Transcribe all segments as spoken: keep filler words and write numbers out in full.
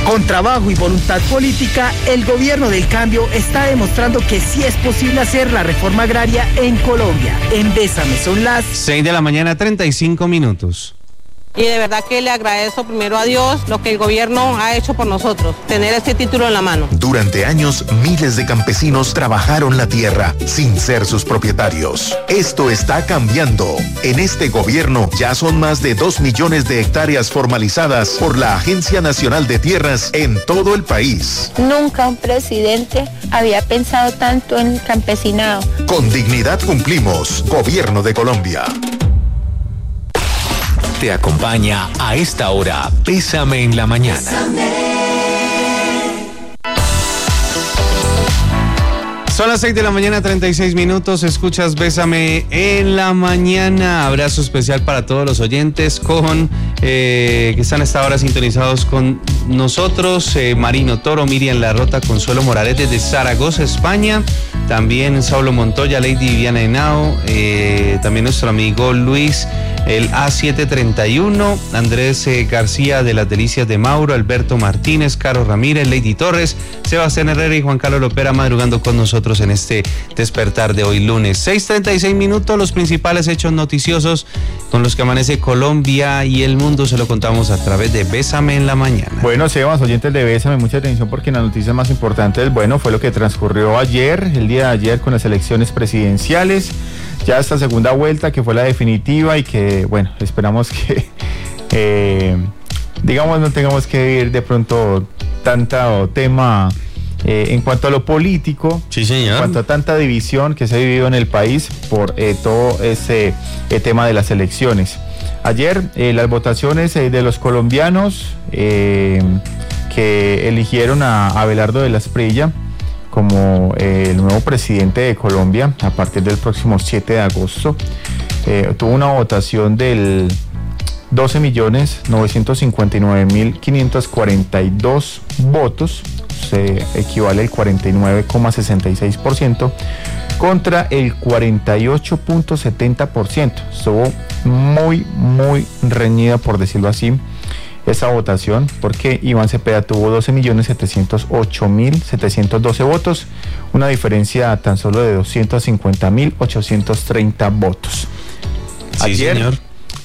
Con trabajo y voluntad política, el gobierno del cambio está demostrando que sí es posible hacer la reforma agraria en Colombia. En Bésame son las seis de la mañana, treinta y cinco minutos. Y de verdad que le agradezco primero a Dios lo que el gobierno ha hecho por nosotros, tener este título en la mano. Durante años, miles de campesinos trabajaron la tierra sin ser sus propietarios. Esto está cambiando. En este gobierno ya son más de dos millones de hectáreas formalizadas por la Agencia Nacional de Tierras en todo el país. Nunca un presidente había pensado tanto en el campesinado. Con dignidad cumplimos. Gobierno de Colombia. Te acompaña a esta hora Bésame en la mañana. Son las seis de la mañana, treinta y seis minutos. Escuchas Bésame en la mañana. Abrazo especial para todos los oyentes con eh, que están a esta hora sintonizados con nosotros. Eh, Marino Toro, Miriam Larrota, Consuelo Morales desde Zaragoza, España. También Saulo Montoya, Lady Viviana Henao. Eh, también nuestro amigo Luis, el A siete treinta y uno. Andrés eh, García de las Delicias de Mauro. Alberto Martínez, Caro Ramírez, Lady Torres, Sebastián Herrera y Juan Carlos Lopera madrugando con nosotros en este despertar de hoy lunes. seis treinta y seis minutos, los principales hechos noticiosos con los que amanece Colombia y el mundo se lo contamos a través de Bésame en la mañana. Bueno, Sebas, oyentes de Bésame, mucha atención porque la noticia más importante del bueno fue lo que transcurrió ayer, el día de ayer con las elecciones presidenciales. Ya esta segunda vuelta que fue la definitiva y que, bueno, esperamos que, eh, digamos, no tengamos que vivir de pronto tanta tema eh, en cuanto a lo político, sí, señor. En cuanto a tanta división que se ha vivido en el país por eh, todo ese eh, tema de las elecciones. Ayer eh, las votaciones eh, de los colombianos eh, que eligieron a Abelardo de la Espriella como eh, el nuevo presidente de Colombia a partir del próximo siete de agosto. Eh, tuvo una votación del doce millones novecientos cincuenta y nueve mil quinientos cuarenta y dos votos, se equivale al cuarenta y nueve coma sesenta y seis por ciento contra el cuarenta y ocho punto setenta por ciento. Estuvo muy, muy reñida, por decirlo así, esa votación, porque Iván Cepeda tuvo doce millones setecientos ocho mil setecientos doce votos, una diferencia tan solo de doscientos cincuenta mil ochocientos treinta votos. Sí, Ayer, señor.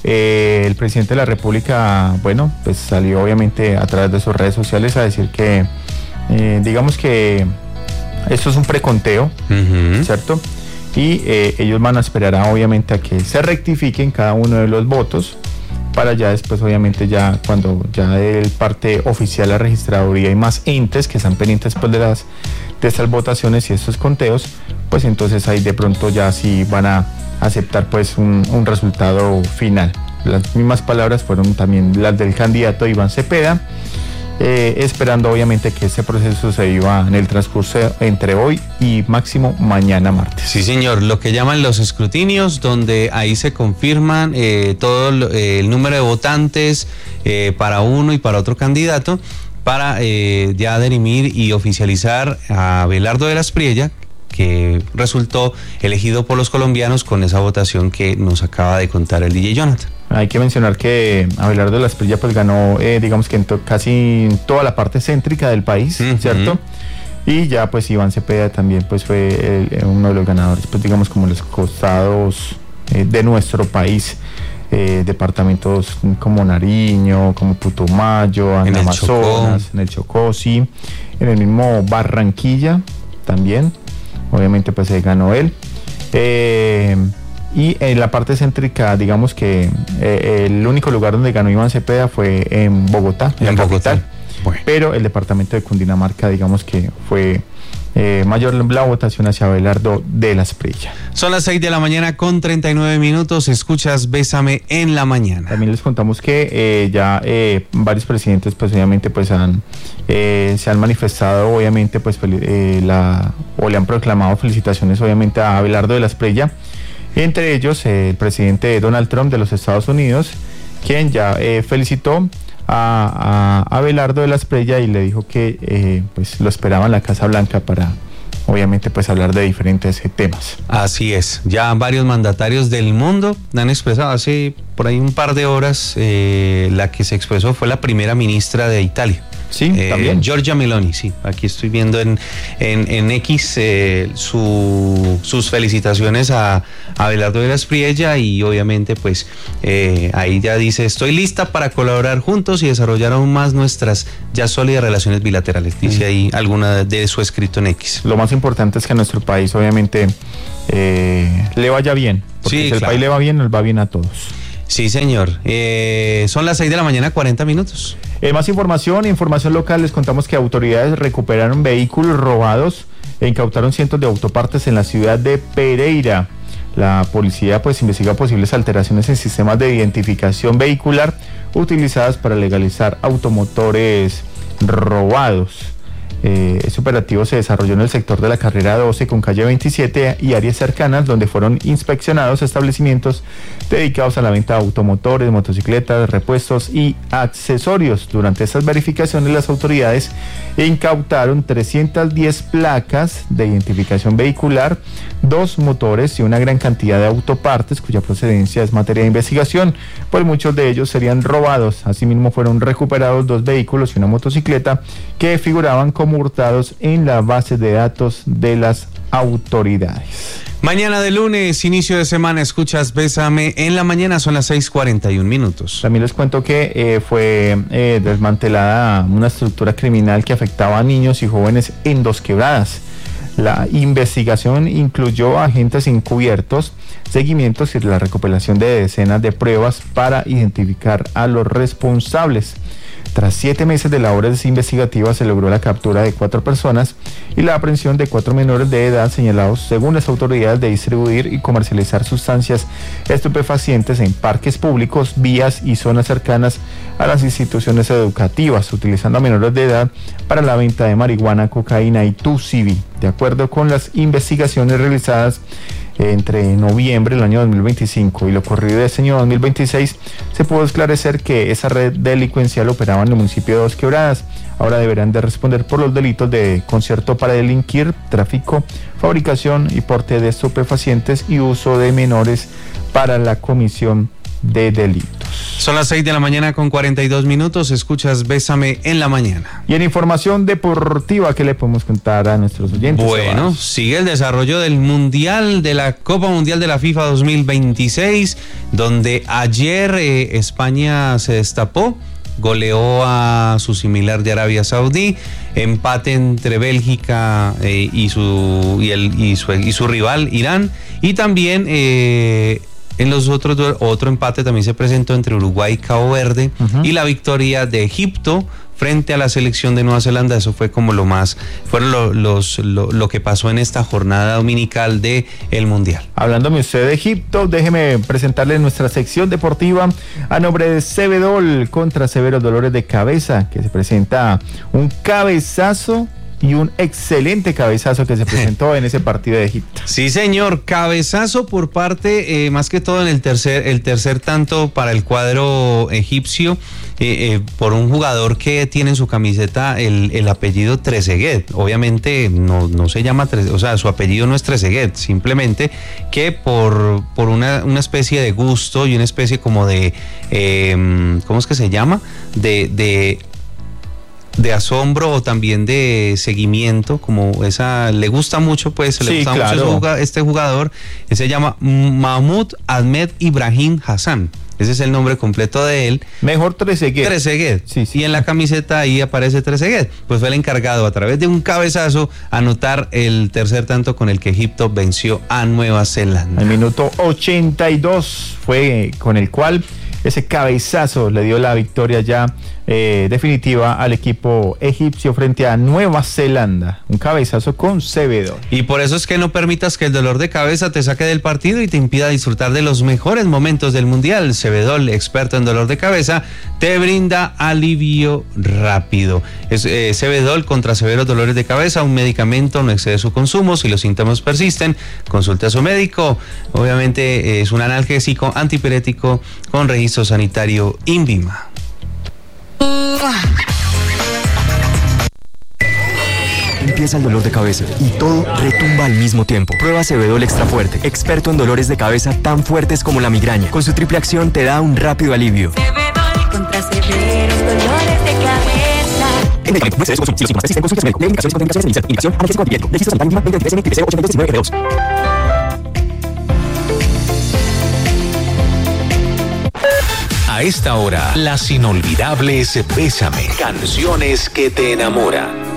Eh, el presidente de la República, bueno, pues salió obviamente a través de sus redes sociales a decir que, eh, digamos que esto es un preconteo, uh-huh. ¿cierto? Y eh, ellos van a esperar a, obviamente a que se rectifiquen cada uno de los votos, para ya después, obviamente, ya cuando ya el parte oficial, la registraduría y más entes que están pendientes pues, de las de estas votaciones y estos conteos, pues entonces ahí de pronto ya sí van a aceptar pues un, un resultado final. Las mismas palabras fueron también las del candidato Iván Cepeda, eh, esperando obviamente que ese proceso se viva en el transcurso entre hoy y máximo mañana martes. Sí, señor, lo que llaman los escrutinios, donde ahí se confirman eh, todo eh, el número de votantes eh, para uno y para otro candidato, para eh, ya dirimir y oficializar a Abelardo de la Espriella, que resultó elegido por los colombianos con esa votación que nos acaba de contar el D J Jonathan. Hay que mencionar que Abelardo de la Espriella pues ganó, eh, digamos que en to- casi en toda la parte céntrica del país, uh-huh. ¿cierto? Y ya pues Iván Cepeda también pues fue el, uno de los ganadores, pues digamos como los costados eh, de nuestro país, eh, departamentos como Nariño, como Putumayo, en Amazonas, Chocó. en el Chocó, sí, en el mismo Barranquilla también, obviamente pues se ganó él. Eh, Y en la parte céntrica, digamos que eh, el único lugar donde ganó Iván Cepeda fue en Bogotá, en, en la Bogotá. capital. Bueno. Pero el departamento de Cundinamarca, digamos que fue eh, mayor la votación hacia Abelardo de la Espriella. Son las seis de la mañana con treinta y nueve minutos. Escuchas Bésame en la mañana. También les contamos que eh, ya eh, varios presidentes, pues obviamente, pues han eh, se han manifestado, obviamente, pues eh, la o le han proclamado felicitaciones, obviamente, a Abelardo de la Espriella. Entre ellos, eh, el presidente Donald Trump de los Estados Unidos, quien ya eh, felicitó a, a Abelardo de la Espriella y le dijo que eh, pues lo esperaba en la Casa Blanca para, obviamente, pues hablar de diferentes eh, temas. Así es, ya varios mandatarios del mundo han expresado, hace por ahí un par de horas, eh, la que se expresó fue la primera ministra de Italia, Sí, eh, también. Giorgia Meloni, sí. Aquí estoy viendo en, en, en X eh, su, sus felicitaciones a, a Abelardo Veras Priella y obviamente pues eh, ahí ya dice, estoy lista para colaborar juntos y desarrollar aún más nuestras ya sólidas relaciones bilaterales. Dice mm. ahí alguna de su escrito en X. Lo más importante es que a nuestro país obviamente eh, le vaya bien. Porque sí, si claro. el país le va bien, nos va bien a todos. Sí, señor. Eh, son las seis de la mañana, cuarenta minutos. Eh, más información, información local, les contamos que autoridades recuperaron vehículos robados e incautaron cientos de autopartes en la ciudad de Pereira. La policía pues investiga posibles alteraciones en sistemas de identificación vehicular utilizadas para legalizar automotores robados. Eh, este operativo se desarrolló en el sector de la carrera doce con calle veintisiete y áreas cercanas, donde fueron inspeccionados establecimientos dedicados a la venta de automotores, motocicletas, repuestos y accesorios. Durante estas verificaciones, las autoridades incautaron trescientas diez placas de identificación vehicular, dos motores y una gran cantidad de autopartes cuya procedencia es materia de investigación, pues muchos de ellos serían robados. Asimismo, fueron recuperados dos vehículos y una motocicleta que figuraban como hurtados en la base de datos de las autoridades. Mañana de lunes, inicio de semana, escuchas Bésame en la mañana, son las seis cuarenta y un minutos. También les cuento que eh, fue eh, desmantelada una estructura criminal que afectaba a niños y jóvenes en Dos Quebradas. La investigación incluyó agentes encubiertos, seguimientos y la recopilación de decenas de pruebas para identificar a los responsables. Tras siete meses de labores investigativas se logró la captura de cuatro personas y la aprehensión de cuatro menores de edad señalados, según las autoridades, de distribuir y comercializar sustancias estupefacientes en parques públicos, vías y zonas cercanas a las instituciones educativas, utilizando a menores de edad para la venta de marihuana, cocaína y tusibi. De acuerdo con las investigaciones realizadas entre noviembre del año dos mil veinticinco y lo corrido de este año dos mil veintiséis, se pudo esclarecer que esa red delincuencial operaba en el municipio de Dos Quebradas. Ahora deberán de responder por los delitos de concierto para delinquir, tráfico, fabricación y porte de estupefacientes y uso de menores para la comisión de delitos. Son las seis de la mañana con cuarenta y dos minutos, escuchas Bésame en la mañana. Y en información deportiva, ¿qué le podemos contar a nuestros oyentes? Bueno, sigue el desarrollo del Mundial, de la Copa Mundial de la FIFA dos mil veintiséis, donde ayer eh, España se destapó, goleó a su similar de Arabia Saudí, empate entre Bélgica eh, y, su, y, el, y, su, y su rival Irán, y también eh, en los otros otro empate también se presentó entre Uruguay y Cabo Verde, uh-huh. y la victoria de Egipto frente a la selección de Nueva Zelanda. Eso fue como lo más, fueron lo, los, lo, lo que pasó en esta jornada dominical de el Mundial. Hablándome usted de Egipto, déjeme presentarle nuestra sección deportiva a nombre de Cebedol contra severos dolores de cabeza, que se presenta un cabezazo y un excelente cabezazo que se presentó en ese partido de Egipto. Sí, señor, cabezazo por parte, eh, más que todo en el tercer, el tercer tanto para el cuadro egipcio, eh, eh, por un jugador que tiene en su camiseta el, el apellido Trezeguet. Obviamente no, no se llama Trezeguet, o sea, su apellido no es Trezeguet, simplemente que por, por una, una especie de gusto y una especie como de, eh, ¿cómo es que se llama? De... de de asombro o también de seguimiento, como esa, le gusta mucho, pues, le sí, gusta claro. mucho este jugador, se llama Mahmoud Ahmed Ibrahim Hassan. Ese es el nombre completo de él. Mejor Trezeguet. Trezeguet. Sí, sí. Y en la camiseta ahí aparece Trezeguet. Pues fue el encargado, a través de un cabezazo, anotar el tercer tanto con el que Egipto venció a Nueva Zelanda. El minuto ochenta y dos fue con el cual ese cabezazo le dio la victoria ya eh, definitiva al equipo egipcio frente a Nueva Zelanda. Un cabezazo con Cebedol. Y por eso es que no permitas que el dolor de cabeza te saque del partido y te impida disfrutar de los mejores momentos del Mundial. Cebedol, experto en dolor de cabeza, te brinda alivio rápido. Es, eh, Cebedol contra severos dolores de cabeza, un medicamento, no excede su consumo. Si los síntomas persisten, consulte a su médico. Obviamente eh, es un analgésico antipirético con registro sanitario INVIMA. Empieza el dolor de cabeza y todo retumba al mismo tiempo. Prueba Cebedol Extra Fuerte, experto en dolores de cabeza tan fuertes como la migraña. Con su triple acción te da un rápido alivio. Cebedol contra severos dolores de cabeza. En medicamento, si los síntomas persisten, consulte a su médico. Lee indicaciones, contraindicaciones de indicación, analgésico antipirético. Registro sanitario mínima veinte veintitrés M T C ochenta y tres diecinueve G dos. A esta hora, las inolvidables Bésame. Canciones que te enamoran.